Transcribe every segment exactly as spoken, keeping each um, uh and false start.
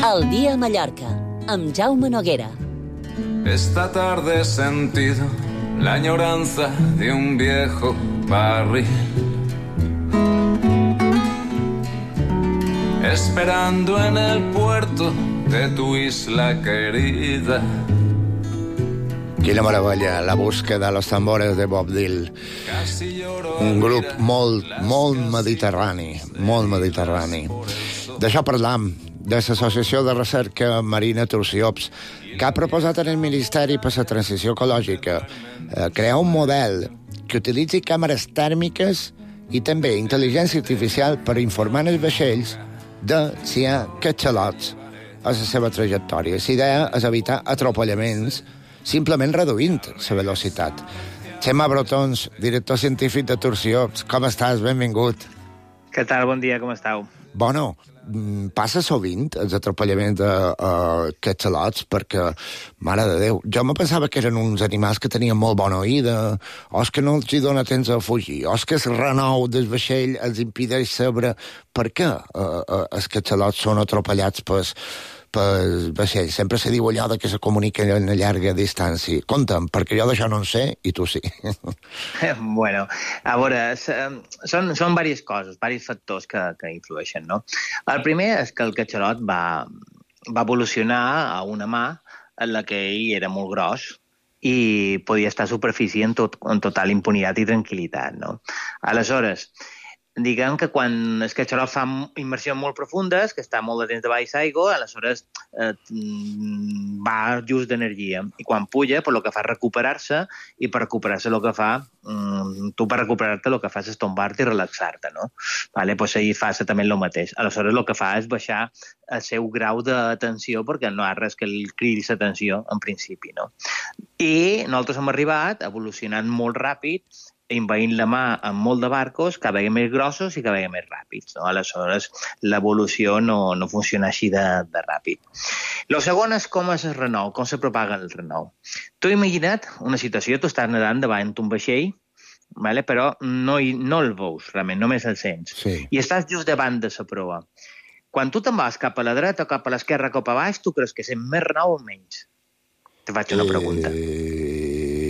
El dia a Mallorca, amb Jaume Noguera. Esta tarde he sentido la añoranza de un viejo barril, esperando en el puerto de tu isla querida. Quina meravella, la busca de los tambores de Bob Dylan. Un grup molt, molt mediterrani, molt mediterrani. D'això parlam, de l'Associació de Recerca Marina Turciops, que ha proposat en el Ministeri per la Transició Ecològica eh, crear un model que utilitzi càmeres tèrmiques i també intel·ligència artificial per informar els vaixells de si hi ha catxalots a la seva trajectòria. La idea és evitar atropellaments simplement reduint la velocitat. Xema Brotons, director científic de Turciops, com estàs? Benvingut. Què tal? Bon dia, com estàu? Bueno, passa sovint els atropellaments de uh, catxalots perquè, mare de Déu, jo me pensava que eren uns animals que tenien molt bona oïda, o és que no els hi dona temps a fugir, o és que el renou del vaixell els impedeix saber per què uh, uh, els catxalots són atropellats per pel vaixell. Sempre se diu allò de que se comuniquen a una llarga distància. Conta'm, perquè jo d'això no en sé i tu sí. Bueno, a veure, són, són diverses coses, diversos factors que, que influeixen, no? El primer és que el catxalot va, va evolucionar a una mà en la que ell era molt gros i podia estar a superfície en, tot, en total impunitat i tranquil·litat, no? Aleshores, diguem que quan el catxalot fa immersions molt profundes, que està molt de temps de baix aigua, aleshores eh, va just d'energia. I quan puja, per lo que fa és recuperar-se, i per recuperar-se el que fa, mm, tu per recuperar-te el que fas és tombar-te i relaxar-te, no? Vale? Pues ell fa també el mateix. Aleshores el que fa és baixar el seu grau d'atenció, perquè no hi ha res que li cridi l'atenció, en principi, no? I nosaltres hem arribat, evolucionant molt ràpid, envaint la mà amb molt de barcos, cada vegada més grossos i cada vegada més ràpids, no? Aleshores, l'evolució no, no funciona així de, de ràpid. El segon és com és el renou, com se propaga el renou. Tu imagina't una situació, tu estàs nedant davant d'un vaixell, vale? Però no, hi, no el veus, realment, només el sents. Sí. I estàs just davant de la proa. Quan tu te'n vas cap a la dreta, cap a l'esquerra, cap a baix, tu creus que sent més renou o menys? Te faig una pregunta. Eh...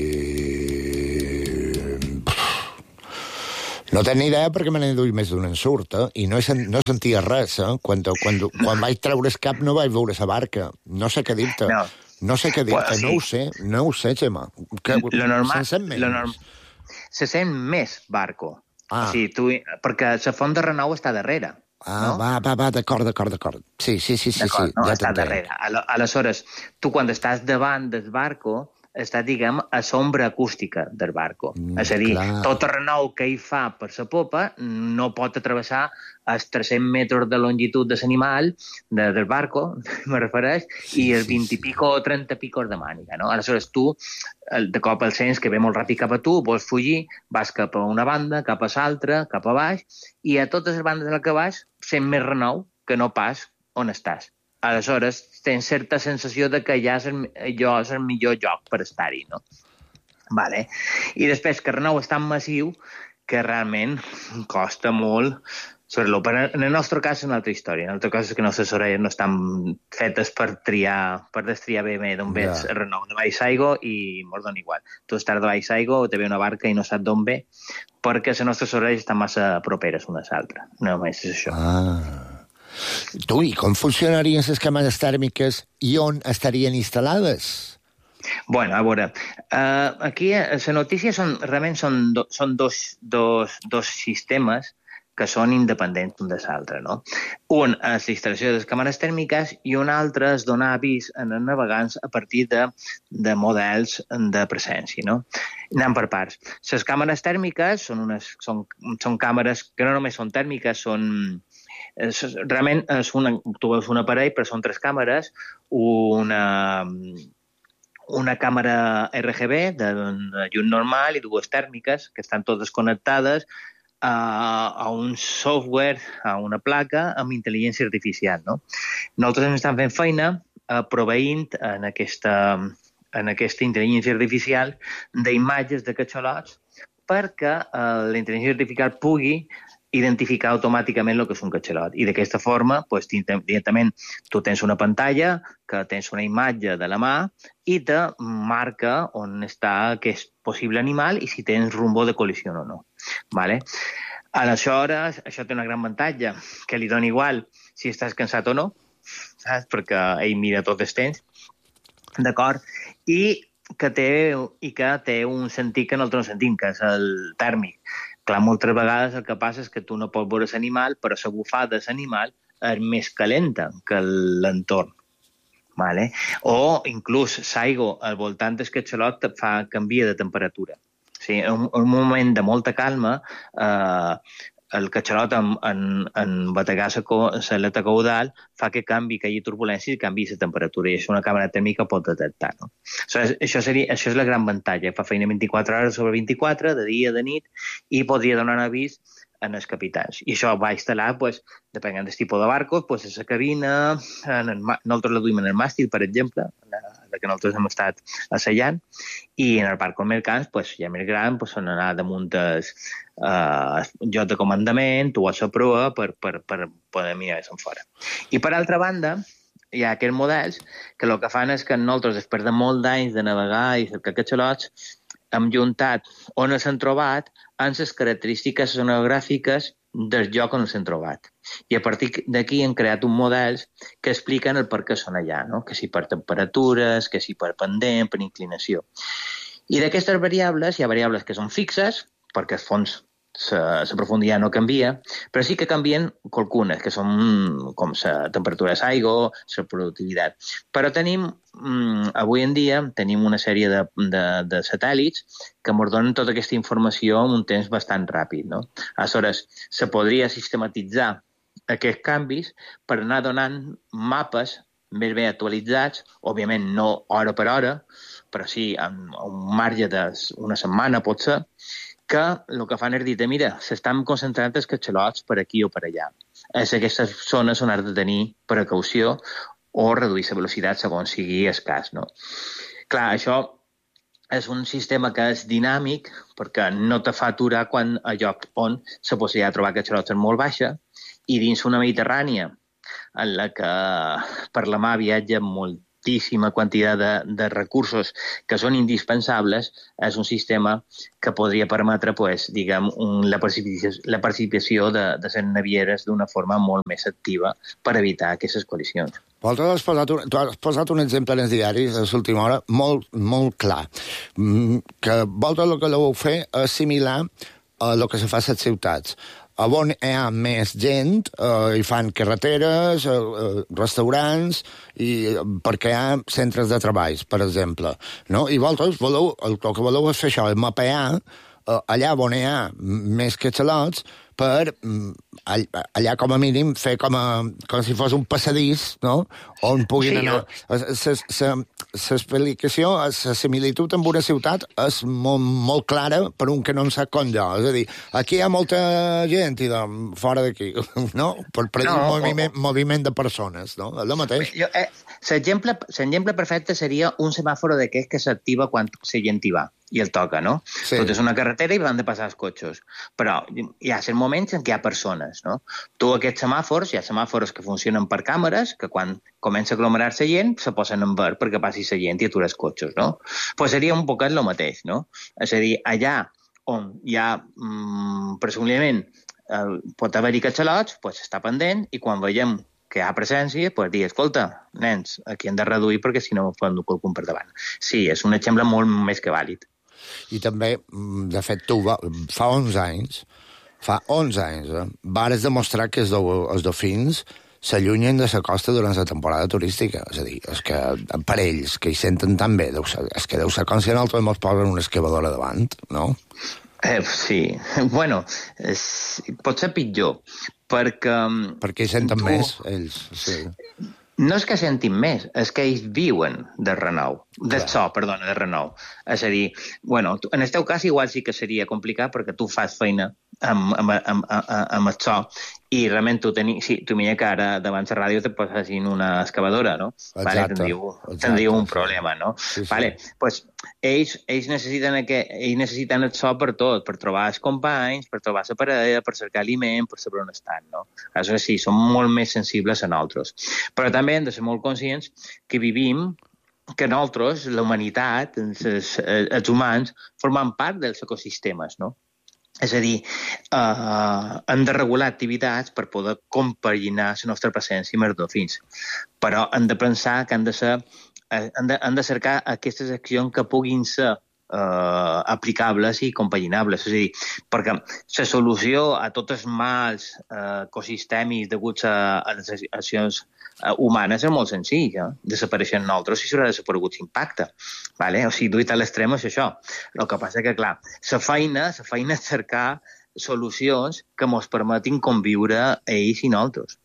No tenia idea perquè me n'he duit més d'un ensurt, eh? I no, he, no sentia res, eh? Quan, quan, quan vaig treure el cap no vaig veure la barca. No sé què dir-te. No. no sé què dir-te, well, sí. no ho sé. No ho sé, Xema. Que, lo normal, se sent més. Lo norm... Se sent més barco. Ah. O sigui, tu... Perquè la font de renou està darrere. Ah, no? va, va, va, d'acord, d'acord, d'acord. Sí, sí, sí, sí, sí, no? ja Està darrere. Aleshores, tu quan estàs davant del barco, està, diguem, a sombra acústica del barco. Mm, és a dir, clar. Tot el renou que ell fa per la popa no pot atravessar els tres-cents metres de longitud de l'animal, de, del barco, me refereix, sí, i els vint i pico o trenta picos de màniga, no? Aleshores, tu, de cop el sents que ve molt ràpid cap a tu, vols fugir, vas cap a una banda, cap a l'altra, cap a baix, i a totes les bandes del que baix sent més renou que no pas on estàs. Aleshores, tens certa sensació de que ja és el, allò és el millor lloc per estar-hi, no? Vale. I després que el renou és tan massiu que realment costa molt sobre-lo. Però en el nostre cas és una altra història. En el nostre cas és que les nostres orelles no estan fetes per triar, per destriar bé d'on ve el renou de baix aigua i mos dona igual. Tu estàs de baix aigua o te ve una barca i no saps d'on ve perquè les nostres orelles estan massa properes una a l'altra. Només és això. Ah... Tu, i com funcionarien les càmeres tèrmiques i on estarien instal·lades? Bueno, a veure, uh, aquí la notícia són, realment són, do, són dos, dos, dos sistemes que són independents un de l'altre, no? Un és la instal·lació de les càmeres tèrmiques i un altre és donar avís a els navegants a partir de, de models de presència, no? Anem per parts. Les càmeres tèrmiques són, unes, són, són càmeres que no només són tèrmiques, són... És, realment és una, tu veus un aparell, però són tres càmeres, una, una càmera R G B de, de llum normal i dues tèrmiques que estan totes connectades a, a un software, a una placa amb intel·ligència artificial, no? Nosaltres ens estem fent feina eh, proveint en aquesta, en aquesta intel·ligència artificial d'imatges de catxalots perquè eh, la intel·ligència artificial pugui identificar automàticament el que és un catxalot. I d'aquesta forma, pues, directament, tu tens una pantalla que tens una imatge de la mà i te marca on està aquest possible animal i si tens rumbo de col·lisió o no. Vale? Aleshores, això té una gran avantatge, que li dona igual si estàs cansat o no, saps? Perquè ell mira tot el temps, d'acord? I que té, i que té un sentit que nosaltres no sentim, que és el tèrmic. Clar, moltes vegades el que passa és que tu no pots veure l'animal, però la bufada de l'animal és més calenta que l'entorn. Vale? O inclús l'aigua al voltant del catxalot fa canvia de temperatura. O sigui, en un moment de molta calma, eh, el catxalot en, en, en bategar l'aleta caudal fa que canvi, que hi hagi turbulència i canvi la temperatura, i això una càmera tèrmica pot detectar. No? Això, és, això, seria, això és la gran avantatge. Fa feina vint-i-quatre hores sobre vint-i-quatre, de dia, de nit, i podria donar un avís en els capitans. I això va instal·lar, pues, depenent del tipus de barcos, pues, a la cabina, en el, nosaltres la duim en el màstil, per exemple, la, la que nosaltres hem estat assallant, i en el barcos mercants, pues, ja més gran, pues, són anar damunt el uh, joc de comandament o a la proa per, per, per poder mirar des fora. I per altra banda, hi ha aquests models que el que fan és que nosaltres, després de molt d'anys de navegar i cercar catxalots, hem juntat on s'han trobat amb les característiques sonogràfiques del lloc on s'han trobat. I a partir d'aquí hem creat uns models que expliquen el per què són allà, no? Que si per temperatures, que si per pendent, per inclinació. I d'aquestes variables, hi ha variables que són fixes, perquè al fons la profunditat no canvia, però sí que canvien qualcunes, que són com la temperatura de l'aigua, la productivitat. Però tenim, avui en dia, tenim una sèrie de, de, de satèl·lits que ens donen tota aquesta informació en un temps bastant ràpid. No? Aleshores, se podria sistematitzar aquests canvis per anar donant mapes més bé actualitzats, òbviament no hora per hora, però sí en un marge d'una setmana, pot ser, que el que fan és dir, mira, s'estan concentrant els catxalots per aquí o per allà. És aquestes zones on has de tenir precaució o reduir la velocitat segons sigui escàs. No? Clar, això és un sistema que és dinàmic perquè no te fa aturar quan a lloc on la possibilitat de trobar catxalots és molt baixa i dins una Mediterrània en la que per la mà viatja moltíssima quantitat de, de recursos que són indispensables, és un sistema que podria permetre, pues, diguem, un, la precipitació, la precipitació de, de les navieres d'una forma molt més activa per evitar aquestes col·lisions. Vosaltres has posat un, tu has posat un exemple en els diaris de l'última hora molt, molt clar, que vosaltres el que vau fer és similar a el que se fa a les ciutats. On hi ha més gent, eh, hi fan carreteres, eh, restaurants, i, perquè hi ha centres de treball, per exemple. No? I vosaltres voleu, el que voleu és fer això, és mapear eh, allà on hi ha més catxalots per allà, com a mínim, fer com, a, com si fos un passadís, no? On puguin sí, anar. L'explicació, la similitud amb una ciutat és molt, molt clara per un que no en sap com jo. És a dir, aquí hi ha molta gent i doncs, fora d'aquí, no? Per predir no, moviment, o... moviment de persones, no? És el mateix. Eh, L'exemple perfecte seria un semàforo d'aquest que s'activa quan la gent hi va i el toca, no? Sí. Tot és una carretera i van de passar els cotxes. Però hi ha certs moments en què hi ha persones, no? Tu, aquests semàfors, hi ha semàfors que funcionen per càmeres, que quan comença a aglomerar-se gent, se posen en verd perquè passi la gent i atura els cotxes, no? Pues seria un poquet el mateix, no? És a dir, allà on hi ha, mmm, presumiblement, eh, pot haver-hi catxalots, pues està pendent, i quan veiem que hi ha presència, pues dir, escolta, nens, aquí hem de reduir perquè si no podem dur qualcun per davant. Sí, és un exemple molt més que vàlid. I també, de fet, tu fa onze anys, fa onze anys, eh, vares demostrar que els, do, els dofins s'allunyen de la costa durant la temporada turística. És a dir, és que per ells, que hi senten tan bé, deu ser, és que deu ser com si nosaltres ens posen una excavadora davant, no? Eh, sí, bueno, és, pot ser pitjor, perquè... Perquè hi senten tu... més, ells, sí. No és que sentin més, és que ells viuen de renou, de so, perdona, de renou. És a dir, bueno, en el teu cas igual sí que seria complicat perquè tu fas feina amb, amb, amb, amb, amb el so i realment tu teni, sí, tu mira que ara davant la ràdio te posessin una excavadora, no? Exacte, vale, tindríeu, exacte, tindríeu un sí. problema, no? Sí, sí. Vale, pues, ells, ells, necessiten aquest, ells necessiten el so per tot, per trobar els companys, per trobar la parella, per cercar aliment, per saber on estan, no? Aleshores, sí, som molt més sensibles a nosaltres. Però també hem de ser molt conscients que vivim, que nosaltres, la humanitat, els, els humans, formem part dels ecosistemes, no? És a dir, eh, hem de regular activitats per poder compaginar la nostra presència amb els dofins. Però hem de pensar que han de ser, eh, han de, han de cercar aquestes accions que puguin ser eh, aplicables i compaginables. És a dir, perquè la solució a tots els mals eh, ecosistèmics deguts a, a les accions eh, humanes és molt senzilla. Eh? Desapareixen nosaltres si s'haurà desaparegut l'impacte. Vale? O sigui, duit a l'extrem és això. El que passa que, clar, la feina, la feina és cercar solucions que ens permetin conviure ells i nosaltres.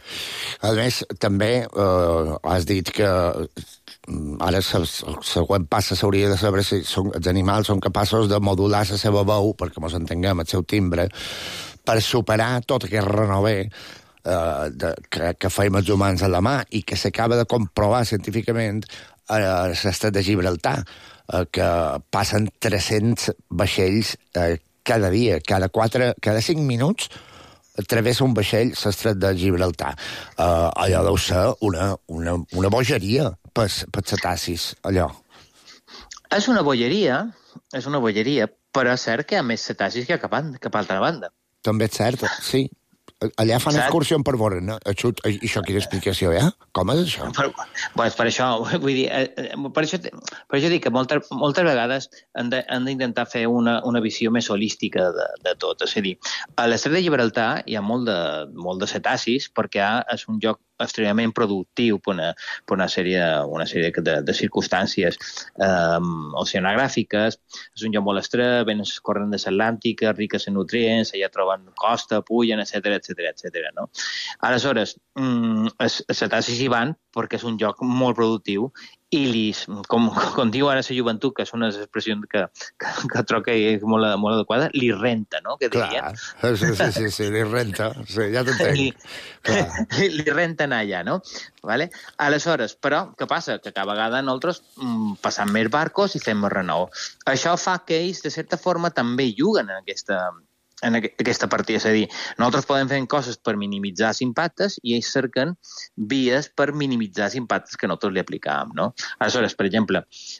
A més, també eh, has dit que ara el següent pas s'hauria de saber si són, els animals són capaços de modular la seva veu, perquè ens entenguem, el seu timbre, per superar tot aquest renover eh, de, que, que feim els humans a la mà i que s'acaba de comprovar científicament a l'estret de Gibraltar, eh, que passen tres-cents vaixells eh, cada dia, cada quatre, cada cinc minuts travessa un vaixell l'estret de Gibraltar. Uh, allò deu ser una, una, una bogeria per, per cetacis, allò. És una bogeria, és una bogeria, però és cert que hi ha més cetacis que cap, cap altra banda. També és cert, sí. Allà fan excursió per veure, no? Això, això quina explicació, eh? Com és això? Per, pues per això, vull dir, per això, per això dic que moltes, moltes vegades han d'intentar fer una, una visió més holística de, de tot. És a dir, a l'estret de Gibraltar hi ha molt de, molt de cetacis perquè és un lloc extremadament productiu per una, per una sèrie, una sèrie de, de circumstàncies um, oceanogràfiques. És un lloc molt estret, venen les corrents atlàntiques, riques en nutrients, allà troben costa, pugen, etcètera, etcètera, etcètera, no? Aleshores, mm, els cetacis hi van perquè és un lloc molt productiu i li, com, com diu ara la joventut, que és una expressió que, que, que trobo que és molt, molt adequada, li renta, no? Que clar, sí, sí, sí, sí, li renta, sí, ja t'entenc. Li, li renta anar allà, no? Vale? Aleshores, però, què passa? Que cada vegada nosaltres mm, passam més barcos i fem més renou. Això fa que ells, de certa forma, també juguen en aquesta... en aquesta partida, és a dir, nosaltres podem fer coses per minimitzar els impactes i ells cerquen vies per minimitzar els impactes que nosaltres li aplicàvem, no? Aleshores, per exemple,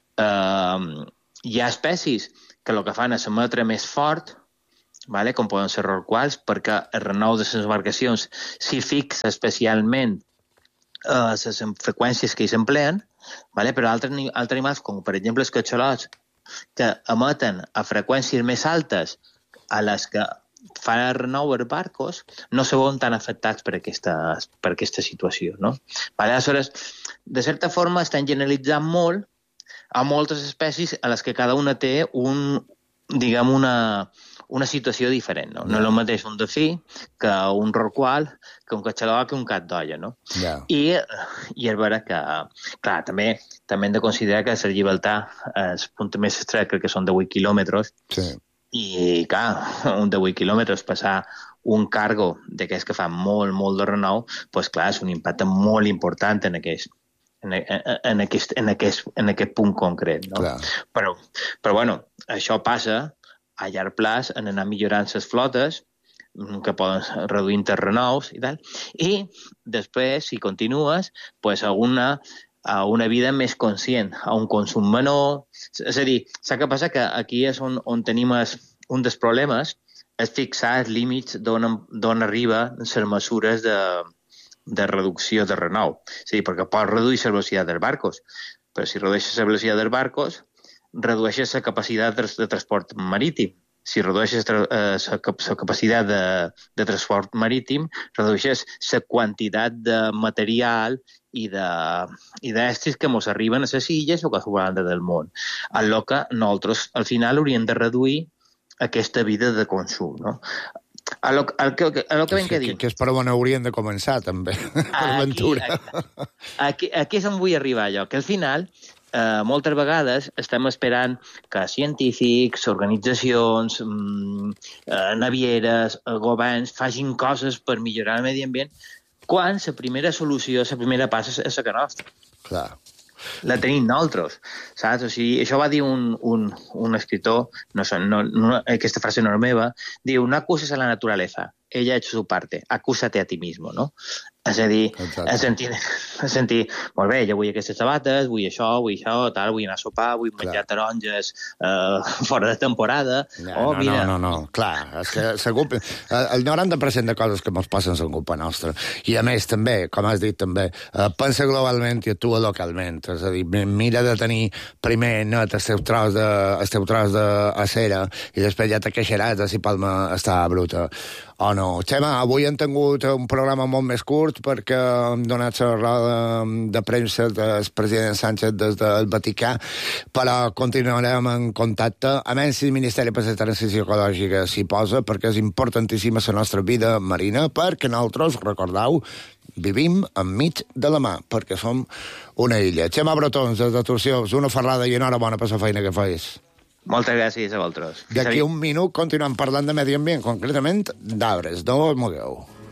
eh, hi ha espècies que el que fan és emetre més fort, vale? Com poden ser rorquals, perquè el renou de les embarcacions s'hi fixa especialment eh, les freqüències que ells empleen, vale? Però altres, altres animals, com per exemple els catxalots, que emeten a freqüències més altes a les que fan el renou els barcos, no se veuen tan afectats per aquesta, per aquesta situació, no? Aleshores, de certa forma, estan generalitzant molt a moltes espècies a les que cada una té un, diguem, una, una situació diferent, no? No és el mateix un dofí que un rorqual, que un catxalot, que un cat d'olla, no? Yeah. I, i és vera que, clar, també, també hem de considerar que el Gibraltar, el punt més estret, crec que són de vuit quilòmetres, sí. I, clar, un de vuit quilòmetres passar un cargo d'aquests que fa molt, molt de renou, doncs, clar, és un impacte molt important en aquest, en, en aquest, en aquest, en aquest punt concret, no? Clar. Però, però, bueno, això passa a llarg plaç en anar millorant les flotes, que poden reduir els renous i tal, i després, si continues, doncs, alguna... a una vida més conscient, a un consum menor. És a dir, sap què passa? Que aquí és on, on tenim es, un dels problemes, és fixar els límits d'on arriba les mesures de, de reducció de renou. És a dir, perquè pots reduir la velocitat dels barcos, però si redueixes la velocitat dels barcos, redueixes la capacitat de, de transport marítim. Si redueixes la eh, capacitat de, de transport marítim, redueixes la quantitat de material i d'estris que ens arriben a les illes o a qualsevol banda del món. En el que nosaltres, al final, hauríem de reduir aquesta vida de consum, no? A lo, a lo que, a lo que ben que dir... Que és per on hauríem de començar, també, per l'aventura. Aquí, aquí, aquí és on vull arribar, jo, que al final eh, moltes vegades estem esperant que científics, organitzacions, mm, eh, navieres, eh, governs facin coses per millorar el medi ambient, quan la primera solució, la primera passa és la que nostra. Clar. La tenim nosaltres, saps? O sigui, això va dir un, un, un escritor, no, no, no, aquesta frase no és meva, diu, no acuses a la naturaleza, ella ha hecho su parte, acúsate a ti mismo, no? És a dir, en sentir, en sentir, molt bé, jo vull aquestes sabates, vull això, vull això, tal, vull anar a sopar, vull menjar clar. taronges eh, fora de temporada. No, oh, no, mira. no, no, no, clar, és que segur, el noranta per cent de coses que ens passen són culpa nostra. I a més, també, com has dit també, eh, pensa globalment i actua localment. És a dir, mira de tenir primer net el teu tros de, el teu tros de acera i després ja te queixaràs de si Palma està bruta. O oh, no. Xema, avui hem tingut un programa molt més curt perquè hem donat la roda de premsa del president Sánchez des del Vaticà, però continuarem en contacte. A més, si el Ministeri per la Transició Ecològica s'hi posa, perquè és importantíssima la nostra vida marina, perquè nosaltres, recordeu, vivim enmig de la mà, perquè som una illa. Xema Bretons, des de Torsió, una ferrada i enhorabona per la feina que feis. Moltes gràcies a vosaltres. D'aquí un minut continuem parlant de medi ambient, concretament d'arbres. No us mogueu.